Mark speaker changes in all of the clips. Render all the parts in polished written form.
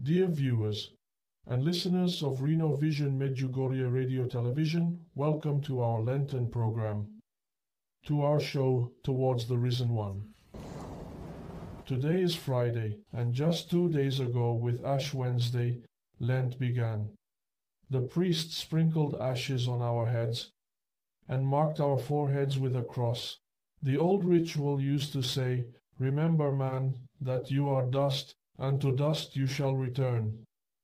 Speaker 1: Dear viewers and listeners of Reno Vision Medjugorje Radio Television, welcome to our Lenten program, to our show Towards the Risen One. Today is Friday, and just 2 days ago with Ash Wednesday, Lent began. The priest sprinkled ashes on our heads and marked our foreheads with a cross. The old ritual used to say, "Remember, man, that you are dust, and to dust you shall return."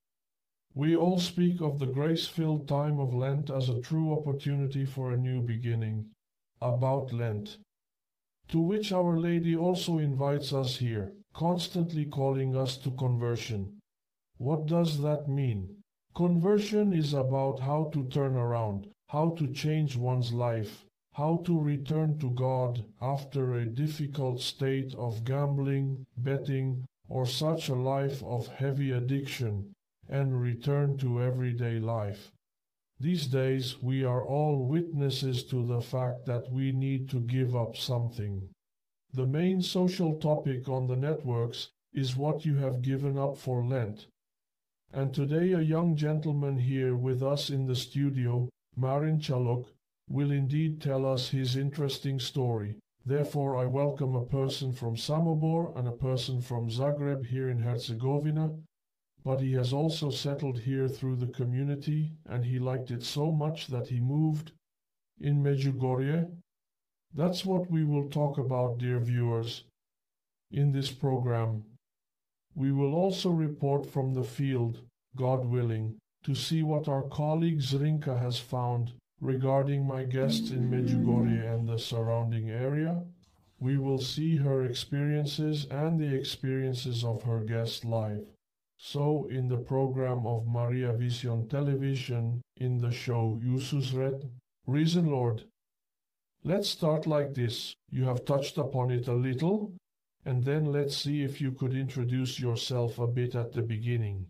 Speaker 1: We all speak of the grace-filled time of Lent as a true opportunity for a new beginning, about Lent, to which Our Lady also invites us here, constantly calling us to conversion. What does that mean? Conversion is about how to turn around, how to change one's life, how to return to God after a difficult state of gambling, betting, or such a life of heavy addiction, and return to everyday life. These days we are all witnesses to the fact that we need to give up something. The main social topic on the networks is what you have given up for Lent. And today a young gentleman here with us in the studio, Marin Chaluk, will indeed tell us his interesting story. Therefore, I welcome a person from Samobor and a person from Zagreb here in Herzegovina, but he has also settled here through the community, and he liked it so much that he moved in Medjugorje. That's what we will talk about, dear viewers, in this program. We will also report from the field, God willing, to see what our colleague Zrinka has found regarding my guests in Medjugorje and the surrounding area. We will see her experiences and the experiences of her guests live. So, in the program of Maria Vision Television, in the show Ususret, Risen Lord. Let's start like this. You have touched upon it a little, and then let's see if you could introduce yourself a bit at the beginning.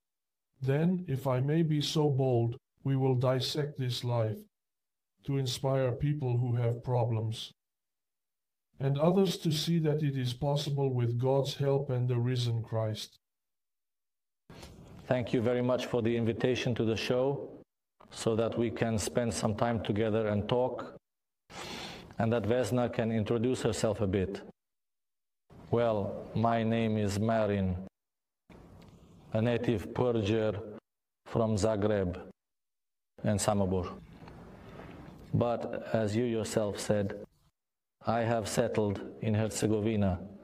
Speaker 1: Then, if I may be so bold, we will dissect this life to inspire people who have problems and others to see that it is possible with God's help and the risen Christ.
Speaker 2: Thank you very much for the invitation to the show so that we can spend some time together and talk, and that Vesna can introduce herself a bit. Well, my name is Marin, a native Persian from Zagreb and Samobor. But as you yourself said, I have settled in Herzegovina